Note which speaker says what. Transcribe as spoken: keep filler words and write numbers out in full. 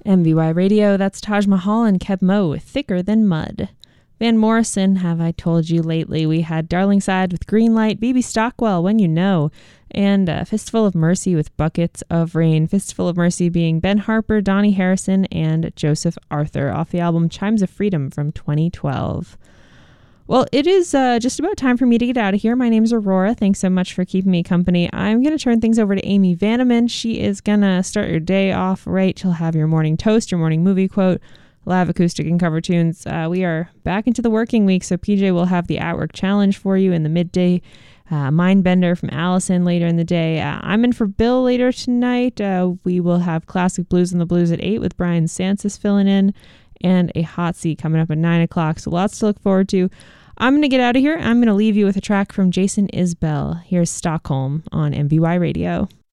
Speaker 1: M V Y Radio, that's Taj Mahal and Keb Mo with Thicker Than Mud. Van Morrison, Have I Told You Lately? We had Darling Side with Green Light, B B Stockwell, When You Know, and uh, Fistful of Mercy with Buckets of Rain. Fistful of Mercy being Ben Harper, Donnie Harrison, and Joseph Arthur off the album Chimes of Freedom from twenty twelve. Well, it is uh, just about time for me to get out of here. My name is Aurora. Thanks so much for keeping me company. I'm going to turn things over to Amy Vanneman. She is going to start your day off right. She'll have your morning toast, your morning movie quote, live acoustic and cover tunes. Uh, we are back into the working week, so P J will have the At Work Challenge for you in the midday. Uh, Mindbender from Allison later in the day. Uh, I'm in for Bill later tonight. Uh, we will have Classic Blues and the Blues at eight with Brian Sansis filling in, and a hot seat coming up at nine o'clock. So lots to look forward to. I'm going to get out of here. I'm going to leave you with a track from Jason Isbell. Here's Stockholm on M V Y Radio.